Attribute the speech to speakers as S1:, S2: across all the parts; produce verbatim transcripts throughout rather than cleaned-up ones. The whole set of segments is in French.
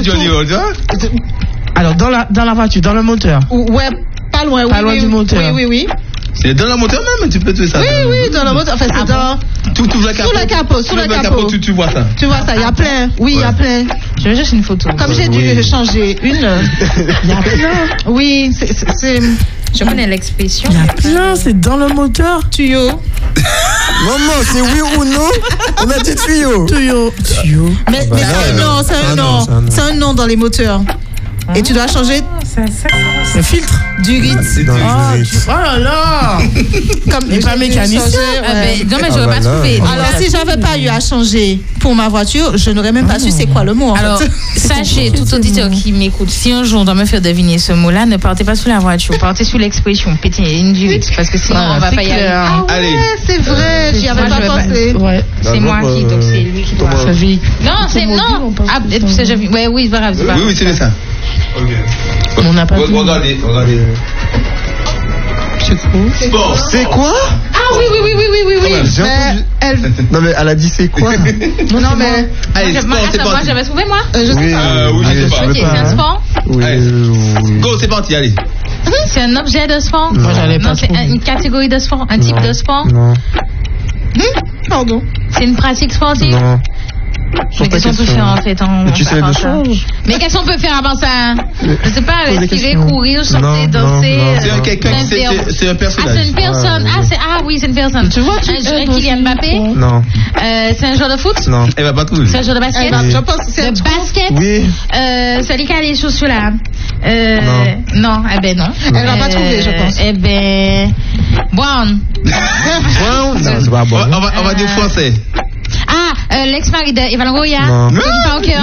S1: Johnny Roll, tu vois.
S2: Alors, dans la, dans la voiture, dans le moteur.
S3: Ouais, pas loin, oui.
S2: Pas loin
S3: oui,
S2: du
S3: oui.
S2: moteur.
S3: Oui, oui, oui.
S1: C'est dans la moteur même, tu peux trouver ça.
S3: Oui, oui, dans le moteur. Enfin, c'est dans.
S1: Tout, tout le capot.
S3: Sous le capot, sous le capot.
S1: Tu, tu vois ça.
S3: Tu vois ça, il y a plein. Oui, il y a plein.
S4: Je vais chercher une photo.
S3: Comme j'ai dû
S2: Oui.
S3: changer une.
S2: Il y a plein.
S3: Oui, c'est. c'est- c'est-
S4: Je connais l'expression.
S2: Il y a plein, c'est dans le moteur.
S3: Tuyau.
S5: Maman, c'est oui ou non? On a dit tuyau.
S2: Tuyau. Tuyau.
S3: Mais,
S5: bah
S3: mais
S5: là,
S3: c'est un
S5: non.
S3: nom, c'est
S5: Ah
S3: un
S5: non,
S3: nom.
S5: c'est un nom.
S3: C'est un nom dans les moteurs. Et tu dois changer
S2: Le filtre.
S3: du Ritz.
S5: Dans
S2: Oh,
S5: le
S2: tu- oh là là.
S3: Comme
S2: Il est pas
S3: j'ai dû
S2: mécanicien.
S3: changer,
S4: Ah
S3: ouais.
S4: ben, non, mais
S5: Ah,
S4: j'aurais
S5: bah
S4: pas
S5: là.
S4: trouvé.
S3: Alors, si j'avais pas eu à changer pour ma voiture, je n'aurais même pas su c'est quoi le mot. En
S4: Alors,
S3: fait.
S4: sachez, tout auditeur qui m'écoute, si un jour on doit me faire deviner ce mot-là, ne partez pas sous la voiture, partez sous l'expression pétiller une du Ritz, parce que sinon
S2: Voilà,
S4: on va
S2: c'est
S4: pas y aller.
S2: clair.
S3: Ah ouais,
S1: Allez.
S3: c'est vrai, j'y avais
S4: Moi,
S3: pas
S4: je vais pas-
S3: pensé.
S2: Ouais.
S4: C'est moi qui, donc c'est lui qui doit.
S2: Ça vit.
S4: Non, c'est
S2: Automobile, on
S4: non.
S2: parle
S4: Ah,
S2: tout le
S4: peut-être
S2: temps.
S4: que j'ai vu. Ouais, oui, c'est pas grave. c'est pas
S1: Oui,
S4: grave.
S1: oui, c'est ça. Ok.
S2: On n'a pas vu.
S1: Regardez, regardez.
S2: C'est quoi?
S1: Sport.
S5: C'est quoi?
S3: Ah oui, oui, oui, oui, oui, oui, oui.
S5: J'ai
S3: Mais
S5: entendu.
S3: elle.
S5: Non, mais elle a dit c'est quoi?
S3: Non, mais.
S1: Allez,
S4: Moi, je- moi,
S1: sport, c'est
S4: attends, moi,
S1: parti.
S4: j'avais trouvé, moi.
S3: euh, je sais
S5: Oui,
S3: pas.
S1: Euh, oui, je sais pas.
S5: je
S4: Ok,
S5: sais
S4: c'est
S5: pas.
S4: un sport.
S5: Oui,
S1: Allez.
S5: oui.
S1: Go, c'est parti, allez.
S4: C'est un objet de sport.
S2: Moi, j'allais pas
S4: Non, c'est
S2: trouver.
S4: un- une catégorie de sport, un type
S5: Non.
S4: de sport.
S5: Non,
S3: Pardon.
S4: C'est une pratique sportive.
S5: non.
S4: Mais qu'est-ce qu'on peut faire en fait en
S5: Mais tu sais les
S4: avant
S5: deux
S4: ça
S5: choses.
S4: Mais qu'est-ce qu'on peut faire avant ça? Je sais pas,
S5: Pose des
S4: respirer,
S5: questions.
S4: courir, chanter,
S5: Non,
S4: danser.
S5: non, non.
S4: euh,
S1: C'est un quelqu'un qui c'est-
S4: faire-
S1: c'est- c'est un
S4: Ah,
S1: personnage.
S4: c'est une personne.
S5: Ah,
S4: Ah, c'est ah oui, c'est une personne.
S2: Tu vois, tu
S4: un, un Kylian Mbappé.
S5: Non,
S4: Euh, c'est un joueur de foot.
S5: non.
S1: Elle va pas trouver.
S4: C'est un joueur de basket.
S3: Eh ben, je pense que c'est un
S4: De
S3: trou.
S4: basket.
S5: Oui.
S4: Euh, celui qui a les chaussures là. Euh,
S5: Non.
S4: non, eh ben non.
S3: Elle va pas trouver, je pense.
S4: Eh ben, Brown.
S5: Non, c'est pas
S1: On
S5: bon.
S1: va, on va, on va dire français.
S4: Ah, euh, l'ex-mari de Evan Roya.
S5: Non.
S4: Tony Parker.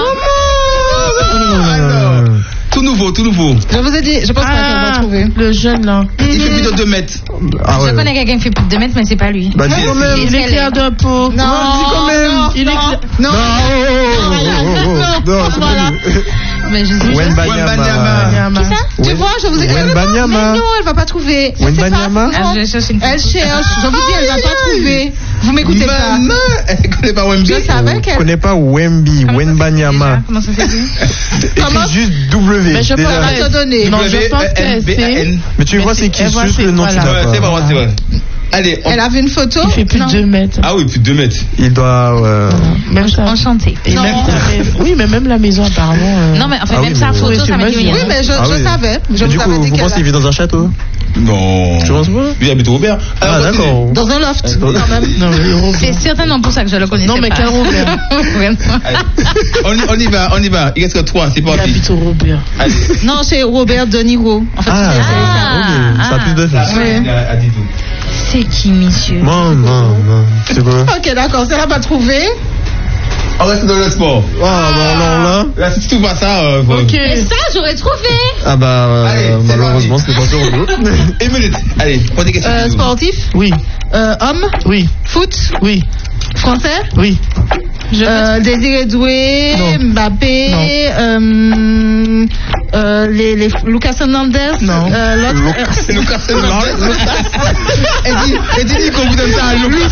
S1: Ah, non. Tout nouveau, tout nouveau.
S3: Je vous ai dit, je pense pas qu'elle va
S2: Ah,
S3: trouver.
S2: le jeune là.
S1: Il fait plus de deux mètres.
S5: Ah
S4: Je
S5: ouais.
S4: connais quelqu'un qui fait plus de deux mètres, mais c'est pas lui.
S5: Bah, dis
S1: Ah,
S5: quand même.
S2: Il est clair de peau.
S3: Non,
S2: dis quand même.
S3: non,
S2: Il est
S3: non,
S2: clair.
S3: non.
S5: Non, oh, oh, oh, oh, oh, non, c'est
S3: Voilà.
S5: pas lui.
S4: Mais je sais.
S5: Wenbanyama.
S4: Qui ça?
S3: Tu vois, je vous ai dit.
S5: Wenbanyama.
S3: Mais non, elle va pas trouver. C'est
S5: Wenbanyama.
S3: pas-
S4: Ah,
S3: non.
S4: je cherche une
S3: Elle cherche. Je vous dis, elle va pas trouver. Vous m'écoutez pas.
S1: Maman, elle connaît pas Wemby.
S3: Je savais
S5: Je
S3: qu'elle.
S5: connais pas Wemby,
S4: Comment ça
S5: Wenbanyama.
S4: s'écrit déjà? Comment ça s'écrit?
S3: Comment?
S5: Écris juste W.
S2: Mais je
S5: déjà.
S2: pense
S3: Elle va te donner.
S2: Non, je pense que c'est.
S1: W E N B A N.
S5: Mais tu vois, c'est qui
S2: elle voit,
S5: juste
S2: c'est-
S5: le nom, tu
S2: voilà.
S5: l'as
S1: Ouais, c'est
S5: pas.
S1: vrai, c'est vrai. Allez, on-
S3: Elle a vu une photo.
S2: Il fait plus
S4: Non.
S2: de deux mètres.
S1: ah oui, plus de deux mètres.
S5: Il doit. euh,
S2: Même ça.
S4: Enchanté.
S2: Et
S3: Non.
S2: même sa maison. Oui, mais même la maison, apparemment. euh,
S4: Non, mais enfin,
S5: Ah
S4: même
S5: oui,
S4: sa
S5: mais-
S4: photo,
S2: Oui,
S4: ça
S2: tu
S4: m'a dit
S2: imagines.
S4: rien.
S3: Oui, mais je,
S5: Ah
S3: je
S5: oui.
S3: savais. Je
S5: Et
S3: vous
S5: du coup,
S3: avais dit
S5: vous
S3: qu'elle
S5: pensez qu'il
S3: a-
S5: vit dans un château?
S1: Non.
S5: Tu penses pas?
S1: Lui, il habite au Robert.
S5: Ah,
S1: Alors,
S5: d'accord.
S3: Dans un loft.
S5: Non,
S3: Quand même.
S2: Non, mais le Robert.
S4: C'est certainement pour ça que je le connaissais
S2: Non, mais
S4: pas.
S2: quel Robert?
S4: Vraiment.
S1: allez. on, y- on y va, on y va. Il reste que trois, c'est
S2: Il
S1: parti.
S2: habite au Robert.
S1: Allez.
S3: Non, c'est Robert De Niro. En fait,
S5: Ah,
S3: c'est-
S4: Ah,
S5: ok. Ça a plus de
S1: La
S5: sens.
S3: Ouais.
S1: fille a- a dit tout.
S4: C'est qui, monsieur?
S5: Non, non, non. C'est quoi?
S3: Ok, d'accord, ça va pas trouver.
S1: On reste dans le sport.
S5: Ah, bon, non, là.
S1: Là, si tu trouves pas ça, euh, faut-
S2: Ok.
S4: Mais ça, j'aurais trouvé.
S5: Ah, bah, euh,
S1: Allez, c'est
S5: malheureusement,
S1: parti.
S5: c'était pas sur le
S1: Une minute. Allez, pose des questions.
S3: Euh,
S1: toujours.
S3: sportif,
S2: Oui,
S3: euh, homme,
S2: oui,
S3: foot,
S2: oui,
S3: français,
S2: oui.
S3: euh, Désiré Doué,
S2: Non.
S3: Mbappé,
S2: Non.
S3: euh, euh, les, les Lucas Hernandez,
S2: Non.
S3: euh, l'autre, euh,
S1: Lucas Hernandez. Elle dit, elle dit qu'on vous donne ça à Lucas.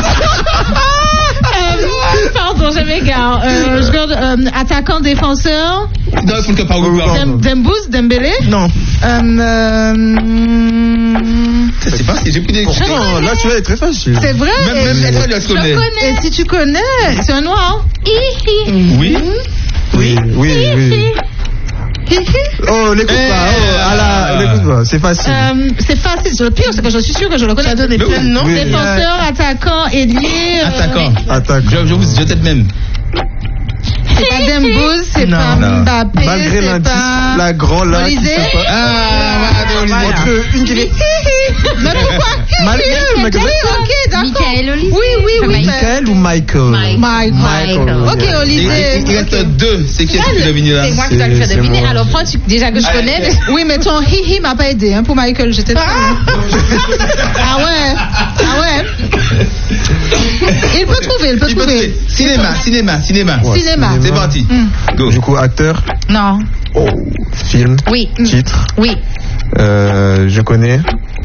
S3: euh, pardon, je m'égare. Euh, je garde euh, attaquant, défenseur,
S1: Non, il faut que pas vous
S5: Pardon.
S3: Dem- Dembous, Dembélé.
S2: Non.
S3: Euh, euh,
S1: C'est pas si j'ai plus des.
S5: Non, là, tu vas être très facile.
S3: c'est vrai.
S1: Même, même
S3: et,
S1: elle, elle
S4: Je
S1: connaît.
S4: connais.
S3: et si tu connais, c'est un noir.
S4: Hi,
S1: Oui.
S5: Oui, oui, oui. Oh, l'écoute
S1: Eh,
S5: pas. Oh, à la, l'écoute pas. C'est facile.
S3: Euh, c'est facile. Le pire, c'est que je suis sûre que je le connais.
S2: Tu as donné
S1: Mais
S2: plein de
S1: oui.
S2: noms.
S5: Oui.
S3: Défenseur, attaquant, ailier. euh,
S1: Attaquant.
S5: Attaque.
S1: Je, je vous je tête même.
S3: C'est pas Dembous, c'est
S2: Non.
S3: pas
S1: Non.
S3: Mbappé,
S5: Malgré
S3: c'est
S5: l'indice,
S3: pas.
S5: la grande là. qui
S3: Olysée.
S5: sait pas.
S1: Ah, voilà,
S2: Voilà.
S5: Entre une qui est.
S3: Mais pourquoi
S5: Malgré
S3: Oui,
S5: le
S3: ok, d'accord.
S4: Michael Olysée.
S3: Oui, oui, oui. mais-
S5: Michael ou Michael?
S4: Mike.
S3: Mike.
S5: Michael.
S3: Ok,
S1: Il,
S3: Olysée.
S1: il- il reste deux. C'est qui est-ce qui peut deviner là?
S4: C'est moi qui dois le faire
S5: C'est
S4: deviner.
S5: moi.
S4: Alors, prends, tu- déjà que je
S1: Allez,
S4: connais.
S1: tiens.
S3: Oui, mais ton hi-hi m'a pas aidé hein, pour Michael. J'étais très loin. Ah ouais. Ah ouais. Il peut trouver, il peut
S1: Il peut
S3: trouver.
S1: trouver. Cinéma, cinéma, cinéma.
S5: Ouais,
S3: Cinéma.
S1: C'est parti. Go.
S5: Du coup, acteur,
S4: Non.
S5: oh, film,
S4: Oui.
S5: titre,
S4: Oui.
S5: euh, je connais.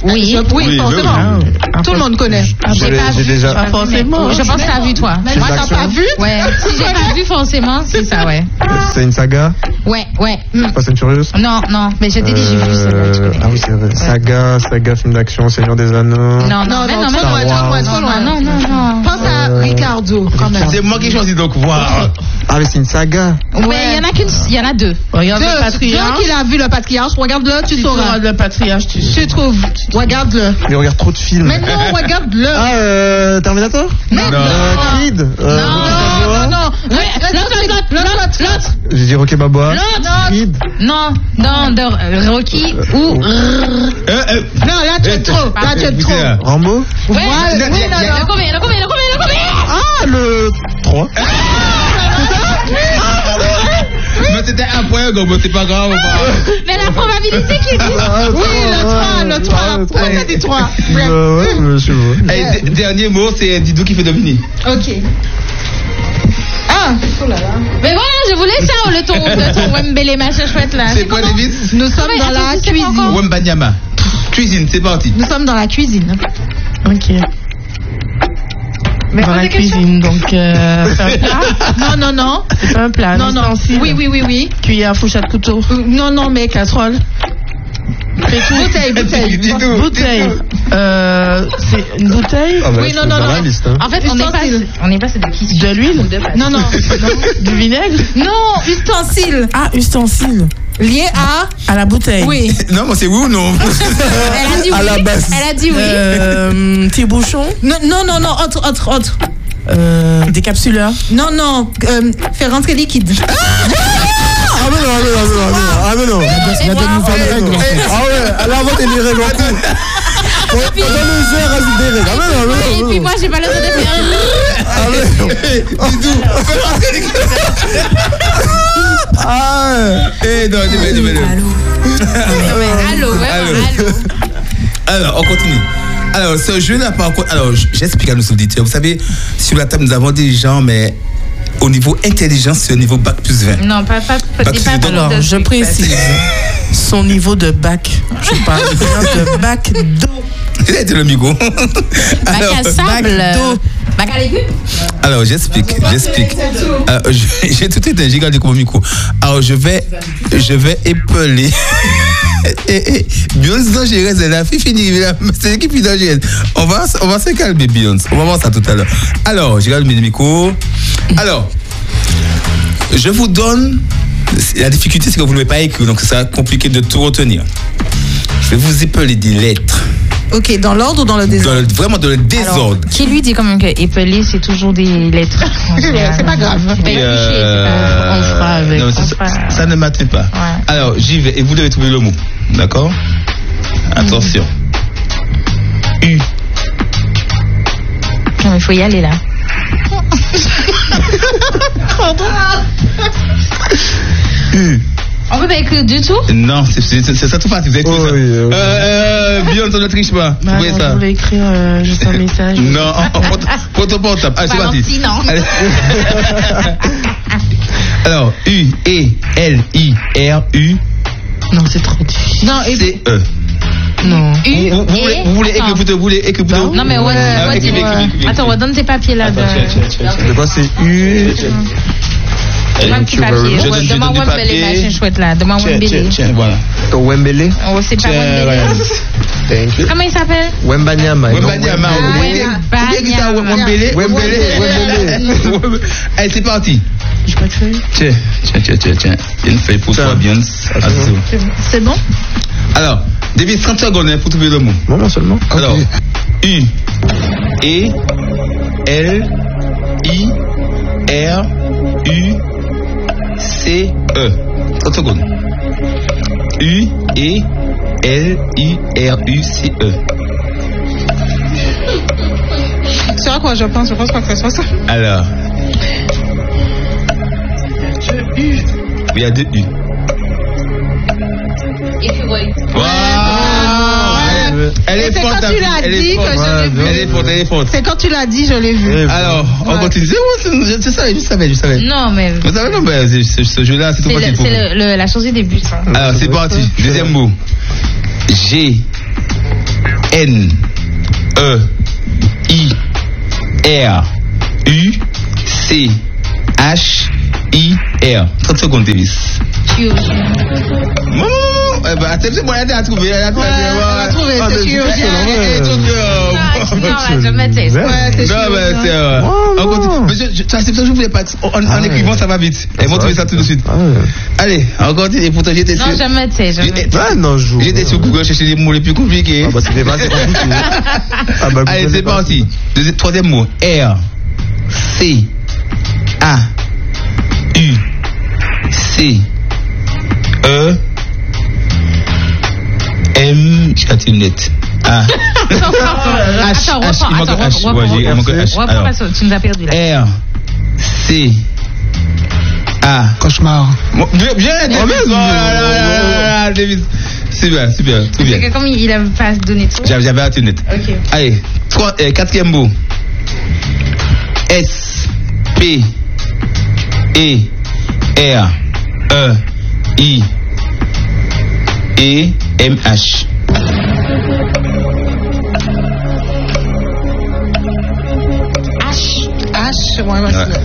S4: Oui.
S3: Je- oui,
S1: Oui,
S3: forcément.
S2: oui.
S3: Tout le monde connaît.
S1: Je l'ai-
S4: pas
S1: j'ai
S4: vu.
S1: déjà.
S2: Pas forcément.
S4: Je pense que t'as vu, toi.
S3: Mais moi, t'as
S1: d'action.
S3: pas vu?
S4: Ouais. Si j'ai pas vu, forcément, c'est ça, ouais.
S1: C'est une saga.
S4: Ouais, ouais. Hmm.
S1: Fast and Furious.
S4: Non, non, mais je t'ai dit, j'ai vu celle-là, tu
S1: Euh,
S4: connais.
S1: Ah oui, c'est vrai. Saga, saga, film d'action, Seigneur des Anneaux.
S4: Non, non,
S3: Non,
S4: mais
S3: non,
S4: non,
S3: trop
S4: mais
S3: loin,
S4: non,
S3: trop loin,
S4: non,
S3: trop loin.
S4: non, non, non.
S3: Pense à
S1: Euh,
S3: Ricardo, quand même.
S6: C'est moi qui choisis donc voir.
S1: Ah, mais c'est une saga.
S4: Ouais, il y en a qu'une, il y en a deux.
S2: Regarde le
S3: Deux,
S2: patriarche.
S3: deux qu'il a vu le patriarche, regarde-le, tu
S2: Tu
S3: sauras.
S2: sauras le patriarche, tu sais.
S3: Tu trouves, regarde-le.
S1: Mais regarde trop de films.
S3: Mais non, regarde-le.
S1: Ah, euh, Terminator.
S3: Mais non.
S1: Euh, Creed. Euh,
S3: Non,
S1: Rocky
S3: non,
S1: Balboa.
S3: non. L'autre, l'autre, l'autre, l'autre.
S1: J'ai dit Rocky Balboa.
S3: L'autre.
S1: Creed.
S4: Non, non, de euh, Rocky ou.
S6: Euh, euh,
S3: Non, là, tu es trop. Là, tu es trop.
S6: Écoutez, là.
S1: Rambo.
S4: Ouais,
S3: Ouais, oui, non,
S4: il y en a
S3: non.
S4: combien, il y en a combien, il y en a combien, il y en a combien?
S1: Ah, le trois.
S6: Mais c'était un point, donc bon, c'est pas grave. on va-
S4: Mais la probabilité qu'il dit.
S1: Ah,
S3: Oui, le trois, le trois.
S1: le
S3: Pourquoi t'as dit trois?
S1: Euh, ouais, je sais pas.
S6: Allez, d- dernier mot, c'est Didou qui fait deviner.
S3: Ok. Ah, oh là là.
S4: Mais voilà, je voulais ça, le ton, le ton Wembele, machin chouette là.
S6: C'est quoi,
S4: comment?
S6: Davis?
S3: Nous sommes
S4: mais
S3: dans
S4: attends,
S3: la
S4: c'est quoi
S3: cuisine.
S4: encore?
S6: Wembanyama. Cuisine, c'est parti.
S3: Nous sommes dans la cuisine.
S2: Ok.
S3: Mais
S2: Dans la cuisine, donc euh, c'est un plat.
S3: Non, non, non.
S2: C'est pas un plat.
S3: Non, non.
S2: ustensile.
S3: Oui, oui, oui, oui.
S2: Cuillère, fourchette, couteau.
S3: Euh, Non, non, mais
S2: Casserole.
S3: bouteille, bouteille.
S6: Didou.
S2: Bouteille. Euh, c'est une bouteille.
S1: Ah, bah,
S3: Oui,
S1: c'est
S3: non, non,
S1: dans
S3: non.
S1: la liste, hein.
S4: En fait, on n'est pas,
S3: Ustensile.
S4: on n'est pas c'est de qui?
S2: De l'huile.
S3: Non, non.
S2: Du vinaigre.
S3: Non, ustensile.
S2: Ah, ustensile.
S3: Lié à.
S2: À la bouteille.
S3: Oui.
S6: Non, mais c'est oui ou non?
S4: Elle a dit oui.
S1: À la base.
S4: Elle a dit oui.
S2: Euh, petit bouchon.
S3: Non, non, non, non, autre, autre, autre.
S2: Euh, décapsuleur.
S3: Non, non, euh, faire rentrer liquide.
S1: Ah, mais non, ah, mais non, ah, mais non, ah, mais non.
S4: Et moi,
S1: Ah ouais, elle invente les règles en cours. Pendant le jeu, elle rajoute des règles. Ah, mais non, ah, mais non,
S4: Et
S1: ah, mais
S4: puis
S1: non.
S4: moi, j'ai pas le droit de faire.
S1: Ah, mais non.
S6: Didou, fais rentrer les
S1: Ah,
S6: Eh, non, dis-moi, dis-moi, dis-moi.
S4: Allô, vraiment,
S6: Allô.
S4: allô.
S6: Alors, on continue. Alors, ce jeu-là, par contre, alors, j'explique à nos auditeurs. Vous savez, sur la table, nous avons des gens, mais au niveau intelligence, c'est au niveau bac plus vingt.
S4: Non, pas, pas, pas,
S6: Bac
S4: c'est pas
S6: plus
S4: de-
S2: Alors,
S4: de-
S2: je précise son niveau de bac. Je parle bien de bac d'eau.
S6: Il a été le migo.
S4: Bac
S6: Alors,
S4: à sable.
S2: bac d'eau.
S4: Bac à légumes.
S6: alors, j'explique, j'explique. Alors, je- j'ai tout été, j'ai gardé comme micro. Alors, je vais, je vais épeler. Et, et, Beyoncé, j'ai resté la fille finie, c'est l'équipe dangereuse. On va, on va se calmer, Beyoncé. On va voir ça tout à l'heure. Alors, j'ai gardé mes micros. Alors, je vous donne. La difficulté, c'est que vous ne pouvez pas écrire, donc ça sera compliqué de tout retenir. Je vais vous épeler des lettres.
S3: Ok, dans l'ordre ou dans le désordre?
S6: Dans le- vraiment dans le désordre.
S4: Qui lui dit quand même que épeler, c'est toujours des lettres.
S3: C'est pas grave.
S4: C'est pas
S6: Et,
S4: cliché,
S6: euh,
S2: on fera avec.
S6: non, ça,
S4: On fera-
S6: ça- ça ne m'atteint pas.
S4: Ouais.
S6: Alors, j'y vais et vous devez trouver le mot. D'accord? Attention. U.
S4: Non, il faut y aller là.
S6: U.
S4: On peut pas écrire du tout?
S6: Non, c'est c'est- c'est ça tout facile. Vous avez trouvé
S1: Oh,
S6: ça.
S1: oui, euh, oui.
S6: Euh, euh, Beyoncé, on ne triche pas. Vous
S2: Bah,
S6: voyez
S2: non,
S6: ça?
S2: je voulais écrire euh, juste un message.
S6: Non, prends ton portable. Ah, c'est parti.
S4: Valentine, non.
S6: Allez. Alors, U, E, L, I, R, U,
S2: Non, c'est trop difficile.
S3: Non, et
S6: C, E.
S2: Non.
S4: U,
S6: Vous, vous voulez,
S4: et-
S6: vous voulez écrire
S4: attends.
S6: plutôt, vous voulez écrire plutôt?
S4: Non, mais ouais,
S6: Ah,
S4: ouais,
S6: écrivez,
S4: dis-moi.
S6: écrivez, écrivez,
S4: Attends, ouais, donne tes papiers là.
S6: Attends,
S4: de-
S6: tiens, tiens, tiens, tiens.
S1: c'est quoi, c'est U?
S4: Donne-moi un petit
S1: Thank you very
S4: papier.
S1: much.
S6: Je donne- je
S4: Demande
S6: donne du
S4: Wembele,
S6: papier.
S4: machin chouette là. Demande
S6: Tiens, tiens,
S4: Wembele.
S6: tiens, voilà.
S1: Wembele.
S4: Oh, c'est pas
S6: Tiens,
S4: Wembele.
S6: regarde.
S1: Thank you.
S4: Comment il s'appelle?
S1: Wembanyama.
S6: Wembanyama.
S4: Ah,
S6: Vous voulez-
S4: Wembanyama.
S6: vous voulez écrire ça, Wembele?
S1: Wembele.
S6: Wembele. Allez, c'est parti.
S2: J'ai pas de feuille.
S6: Tiens, tiens, tiens, tiens, tiens. Il y a une feuille pour
S1: Tiens.
S6: toi, Beyoncé.
S1: Ah, c'est bon.
S6: Attention.
S3: c'est bon?
S6: Alors, David, trente secondes hein, pour trouver le mot.
S1: Moment seulement.
S6: Alors,
S1: Ok.
S6: U, E, L, I, R, U, C, E. trente secondes. U, E, L, I, R, U, C, E.
S3: C'est à quoi je pense? Je pense pas que ce soit ça.
S6: Alors. Il y a deux U. Wow. Elle
S3: Et
S6: est
S3: c'est
S6: forte.
S3: quand tu l'as
S6: elle est
S3: dit
S6: forte.
S3: que je l'ai vu.
S6: Elle est forte, elle est forte.
S3: C'est quand tu l'as dit, je l'ai vu.
S1: Eh,
S6: Alors, on
S3: Ouais.
S6: continue. C'est bon, c'est- je savais, je savais, je savais.
S4: Non, mais
S6: Vous savez, non, ben, c'est- c'est- ce jeu-là, c'est tout
S4: c'est
S6: facile
S4: le-
S6: pour vous.
S4: c'est le- le- la chose du début, ça.
S6: Alors, c'est parti. Deuxième mot. G. N, E, I, R, U, C, H, I, R. trente secondes, Davis. Maman, eh ben, attends, c'est moi, elle a trouvé, elle a trouvé.
S3: Elle a trouvé, c'est sûr.
S4: Non, je mettais.
S3: Ouais, c'est sûr.
S6: Non, mais c'est vrai. On continue. Mais je, je, ça, c'est ça, je voulais pas. En, en écrivant, ça va vite. Et moi, trouver ça tout de suite. Allez, on continue. Et pourtant, j'étais sûr.
S4: Non, je mettais.
S5: Ah non, je joue.
S6: J'étais sur Google, chercher les mots les plus compliqués.
S5: Ah bah, c'est pas, c'est pas du tout. Ah bah,
S6: allez, c'est parti. Deuxième, troisième mot. R, C, A, U, C, E, M, j'ai raté une lettre. A, H, H, il manque un H. Ouais, j'ai- il manque un H. Alors,
S4: Tu nous as perdu là.
S6: R, C, A.
S1: Cauchemar.
S6: Bon, Bien, bien, Davis. Oh là là là là, Davis. Super, super, tout bien.
S4: C'est que comme il a pas donné trop.
S6: J'avais j'avais raté une lettre.
S4: Ok.
S6: Allez, trois, euh, quatrième mot. S, P, E, R, E, I, E, M, H.
S3: H. H. Ouais, ouais,
S6: Ouais.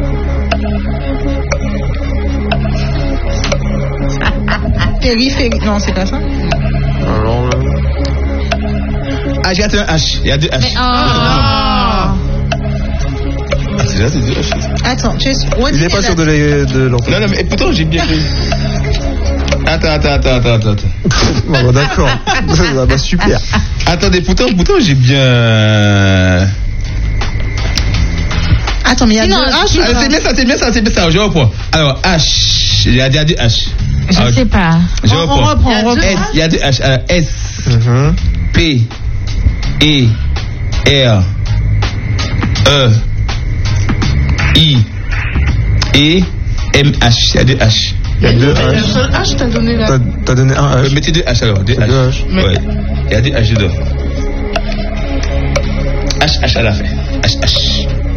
S3: c'est périphérique. Non, c'est pas ça.
S5: Alors, là.
S6: Ah, j'ai raté un H. Il y a deux H.
S4: Mais oh.
S6: Ah, c'est là, c'est deux H.
S3: Attends, tu es sûr.
S5: Il n'est pas sûr de l'e- de l'entrée.
S6: Non, non, mais pourtant, j'ai bien fait. Attends, attends, attends, attends, attends.
S5: Bon, bah, d'accord. Ah bah, super.
S6: Attendez, pourtant, pourtant, j'ai bien.
S3: Attends, mais il y a
S4: Sinon,
S3: deux H.
S4: sinon-
S6: Ah, c'est bien ça, c'est bien ça, c'est bien ça. Je reprends. Alors, H. Il y a il y a deux H.
S4: Je
S6: Alors,
S4: sais pas.
S6: Je
S3: On- on
S6: reprends.
S3: reprend, on reprend.
S6: S, il y a deux H. Alors, S,
S5: Mhm.
S6: P, E, R, E, I, E, M, H. Il y a deux H.
S5: Il y a deux
S3: Le
S5: H.
S3: seul H, t'as donné là.
S5: T'as t'as donné un
S6: Euh,
S5: H.
S6: mettez deux H alors, deux
S5: C'est
S6: H.
S5: deux H.
S6: Ouais. Il y a deux H dedans. H, H à la fin. H, H.